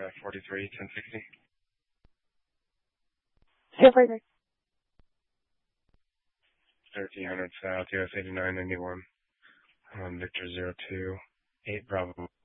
43 1060. Hey, Fraser. 1300 South, US 8991. Victor 02, 8 Bravo.